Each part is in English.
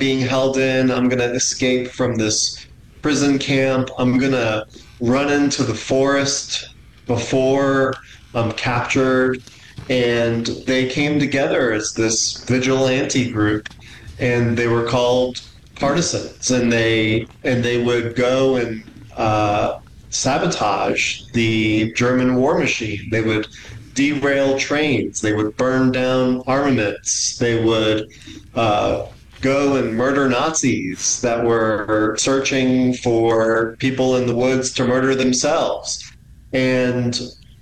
being held in. I'm going to escape from this prison camp. I'm going to run into the forest before I'm captured. And they came together as this vigilante group, and they were called partisans, and they would go and sabotage the German war machine. They would derail trains. They would burn down armaments. They would go and murder Nazis that were searching for people in the woods to murder themselves. And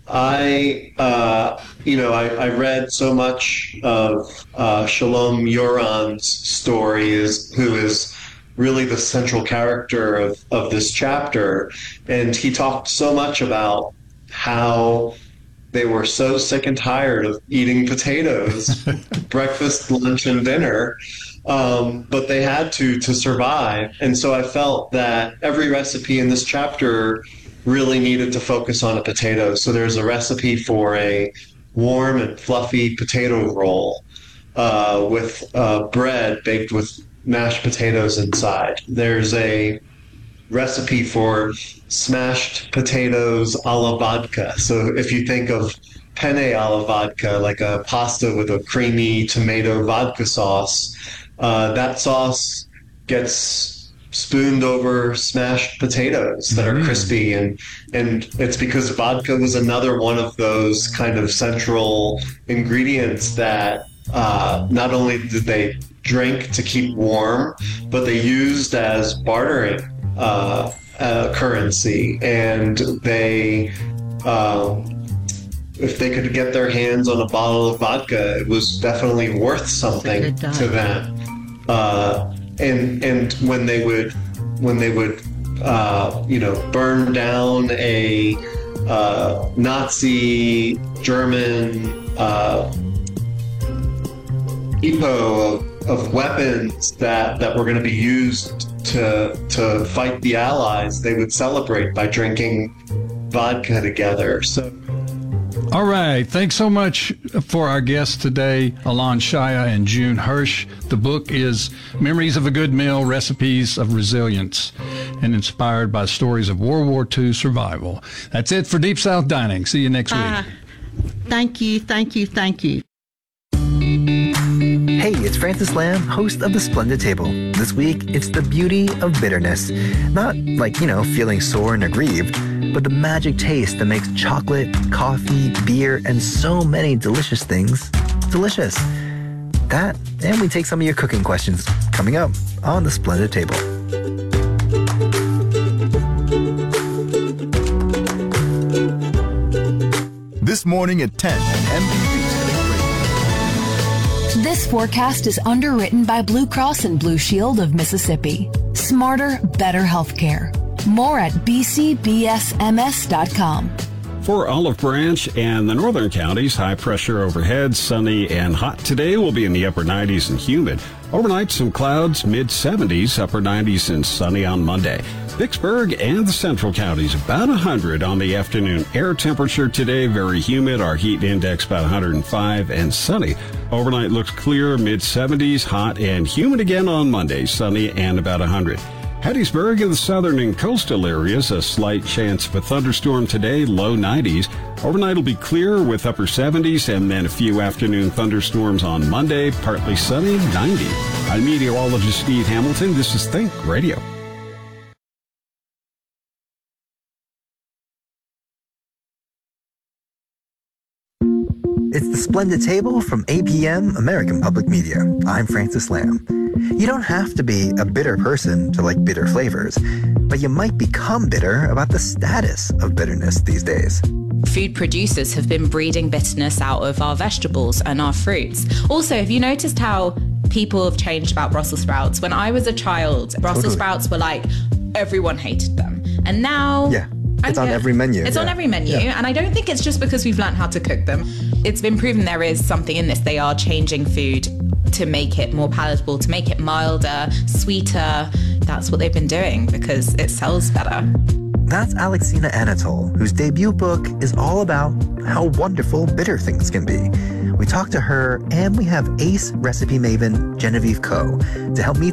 I read so much of Shalom Yoron's story, who is really the central character of this chapter. And he talked so much about how they were so sick and tired of eating potatoes, breakfast, lunch, and dinner, but they had to survive. And so I felt that every recipe in this chapter really needed to focus on a potato. So there's a recipe for a warm and fluffy potato roll with bread baked with mashed potatoes inside. There's a recipe for smashed potatoes a la vodka. So if you think of penne a la vodka, like a pasta with a creamy tomato vodka sauce, that sauce gets spooned over smashed potatoes that are crispy, and it's because vodka was another one of those kind of central ingredients that not only did they drink to keep warm, but they used as bartering currency. And they if they could get their hands on a bottle of vodka, it was definitely worth something to them. And when they would burn down a Nazi German depot of weapons that were going to be used to fight the Allies, they would celebrate by drinking vodka together. So. All right. Thanks so much for our guests today, Alon Shaya and June Hirsch. The book is Memories of a Good Meal, Recipes of Resilience, and inspired by stories of World War II survival. That's it for Deep South Dining. See you next week. Thank you. Hey, it's Francis Lamb, host of The Splendid Table. This week, it's the beauty of bitterness. Not like, feeling sore and aggrieved, but the magic taste that makes chocolate, coffee, beer, and so many delicious things delicious. That, and we take some of your cooking questions coming up on The Splendid Table. This morning at 10 on MPB. This forecast is underwritten by Blue Cross and Blue Shield of Mississippi. Smarter, better healthcare. More at bcbsms.com. For Olive Branch and the northern counties, high pressure overhead, sunny and hot today. Will be in the upper 90s and humid. Overnight, some clouds, mid-70s, upper 90s and sunny on Monday. Vicksburg and the central counties, about 100 on the afternoon. Air temperature today, very humid. Our heat index about 105 and sunny. Overnight looks clear, mid-70s, hot and humid again on Monday, sunny and about 100. Hattiesburg and the southern and coastal areas, a slight chance of a thunderstorm today, low 90s. Overnight will be clear with upper 70s and then a few afternoon thunderstorms on Monday, partly sunny, 90. I'm meteorologist Steve Hamilton. This is Think Radio. It's The Splendid Table from APM, American Public Media. I'm Francis Lamb. You don't have to be a bitter person to like bitter flavors, but you might become bitter about the status of bitterness these days. Food producers have been breeding bitterness out of our vegetables and our fruits. Also, have you noticed how people have changed about Brussels sprouts? When I was a child, Brussels sprouts were like, everyone hated them. And now... Yeah. It's on every menu. It's on every menu. Yeah. And I don't think it's just because we've learned how to cook them. It's been proven there is something in this. They are changing food to make it more palatable, to make it milder, sweeter. That's what they've been doing because it sells better. That's Alexina Anatol, whose debut book is all about how wonderful bitter things can be. We talked to her, and we have ace recipe maven Genevieve Ko to help me